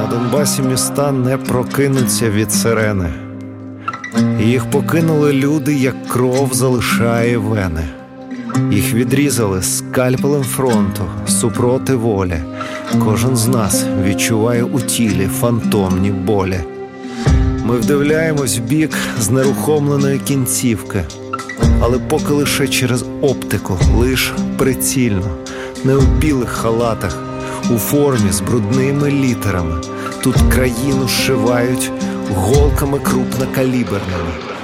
Донбасі міста не прокинуться від сирени. Їх покинули люди, як кров залишає вени. Їх відрізали скальпелем фронту, супроти волі. Кожен з нас відчуває у тілі фантомні болі. Ми вдивляємось в бік знерухомленої кінцівки, але поки лише через оптику, лиш прицільно, не у білих халатах, у формі з брудними літерами. Тут країну зшивають голками крупнокаліберними.